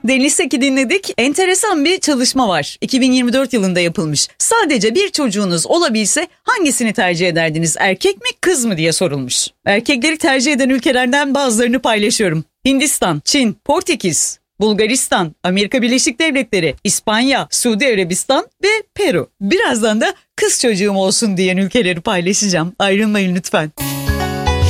Deniz Seki dinledik. Enteresan bir çalışma var. 2024 yılında yapılmış. Sadece bir çocuğunuz olabilse hangisini tercih ederdiniz? Erkek mi, kız mı diye sorulmuş. Erkekleri tercih eden ülkelerden bazılarını paylaşıyorum. Hindistan, Çin, Portekiz, Bulgaristan, Amerika Birleşik Devletleri, İspanya, Suudi Arabistan ve Peru. Birazdan da kız çocuğum olsun diyen ülkeleri paylaşacağım. Ayrılmayın lütfen.